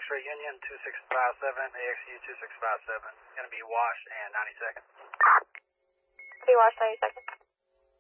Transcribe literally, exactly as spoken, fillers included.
X-ray Union two six five seven, A X U two six five seven. Going to be wash and ninety seconds. Be wash ninety seconds.